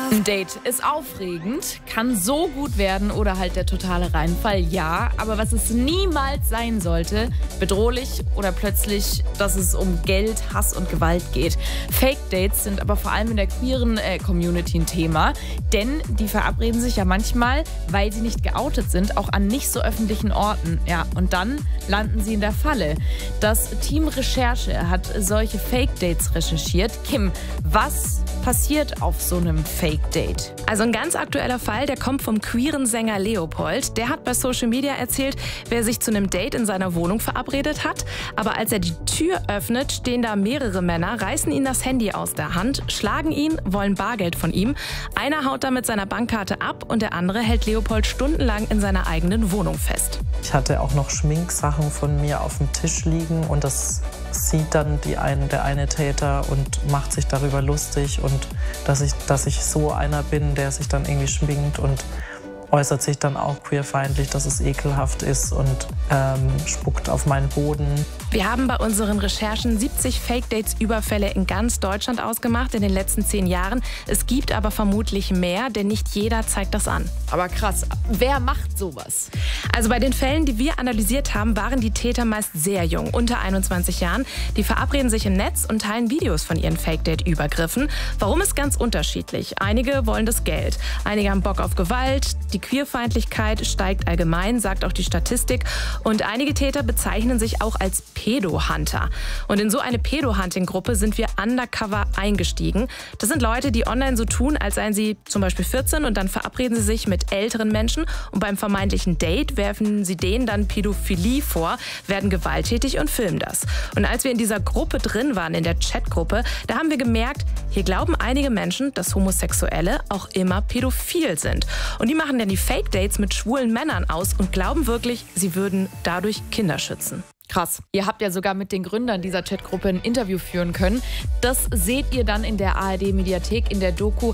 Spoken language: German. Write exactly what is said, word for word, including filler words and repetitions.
Ein Date ist aufregend, kann so gut werden oder halt der totale Reinfall, ja. Aber was es niemals sein sollte, bedrohlich oder plötzlich, dass es um Geld, Hass und Gewalt geht. Fake-Dates sind aber vor allem in der queeren äh, Community ein Thema. Denn die verabreden sich ja manchmal, weil sie nicht geoutet sind, auch an nicht so öffentlichen Orten. Ja, und dann landen sie in der Falle. Das Team Recherche hat solche Fake-Dates recherchiert. Kim, was passiert auf so einem Fake-Date? Also ein ganz aktueller Fall, der kommt vom queeren Sänger Leopold. Der hat bei Social Media erzählt, wer sich zu einem Date in seiner Wohnung verabredet hat. Aber als er die Tür öffnet, stehen da mehrere Männer, reißen ihm das Handy aus der Hand, schlagen ihn, wollen Bargeld von ihm. Einer haut da mit seiner Bankkarte ab und der andere hält Leopold stundenlang in seiner eigenen Wohnung fest. Ich hatte auch noch Schminksachen von mir auf dem Tisch liegen und das sieht dann die ein, der eine Täter und macht sich darüber lustig und dass ich, dass ich so einer bin, der sich dann irgendwie schminkt und äußert sich dann auch queerfeindlich, dass es ekelhaft ist und ähm, spuckt auf meinen Boden. Wir haben bei unseren Recherchen siebzig Fake-Dates-Überfälle in ganz Deutschland ausgemacht in den letzten zehn Jahren. Es gibt aber vermutlich mehr, denn nicht jeder zeigt das an. Aber krass, wer macht sowas? Also bei den Fällen, die wir analysiert haben, waren die Täter meist sehr jung, unter einundzwanzig Jahren. Die verabreden sich im Netz und teilen Videos von ihren Fake-Date-Übergriffen. Warum ist ganz unterschiedlich. Einige wollen das Geld, einige haben Bock auf Gewalt. Die Queerfeindlichkeit steigt allgemein, sagt auch die Statistik. Und einige Täter bezeichnen sich auch als Pedo-Hunter. Und in so eine Pedo-Hunting-Gruppe sind wir undercover eingestiegen. Das sind Leute, die online so tun, als seien sie zum Beispiel vierzehn und dann verabreden sie sich mit älteren Menschen und beim vermeintlichen Date werfen sie denen dann Pädophilie vor, werden gewalttätig und filmen das. Und als wir in dieser Gruppe drin waren, in der Chatgruppe, da haben wir gemerkt, hier glauben einige Menschen, dass Homosexuelle auch immer pädophil sind. Und die machen dann die Fake-Dates mit schwulen Männern aus und glauben wirklich, sie würden dadurch Kinder schützen. Krass. Ihr habt ja sogar mit den Gründern dieser Chatgruppe ein Interview führen können. Das seht ihr dann in der A R D-Mediathek in der Doku